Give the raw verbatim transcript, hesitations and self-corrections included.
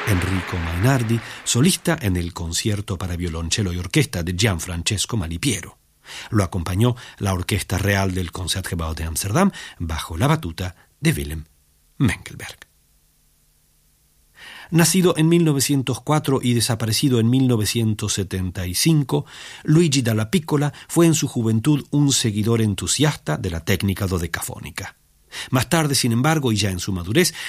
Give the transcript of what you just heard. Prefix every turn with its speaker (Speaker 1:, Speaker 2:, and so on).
Speaker 1: Enrico Mainardi, solista en el concierto para violonchelo y orquesta de Gianfrancesco Malipiero. Lo acompañó la Orquesta Real del Concertgebouw de Ámsterdam bajo la batuta de Willem Mengelberg. Nacido en mil novecientos cuatro y desaparecido en mil novecientos setenta y cinco, Luigi Dalla Piccola fue en su juventud un seguidor entusiasta de la técnica dodecafónica. Más tarde, sin embargo, y ya en su madurez,